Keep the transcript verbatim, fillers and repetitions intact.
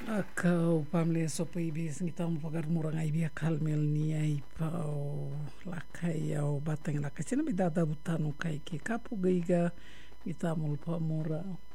Akau pamle so pa ibis ngita mo pagar murang ai bia kalmel ni ai pau lakai au batang lakai sina bidada butano kai ke kapu gaiga ngita mo pa mura